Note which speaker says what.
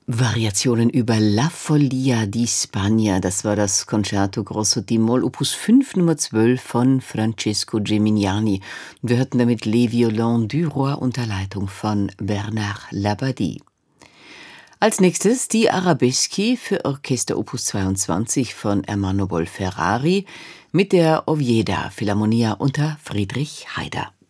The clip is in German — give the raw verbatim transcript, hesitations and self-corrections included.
Speaker 1: Variationen über La Follia di Spagna, das war das Concerto Grosso d-Moll Opus fünf Nummer zwölf von Francesco Gimignani. Wir hörten damit Les Violons du Roi unter Leitung von Bernard Labadie. Als nächstes die Arabeschi für Orchester Opus zweiundzwanzig von Ermanno Bolferrari mit der Oviedo Philharmonia unter Friedrich Haider.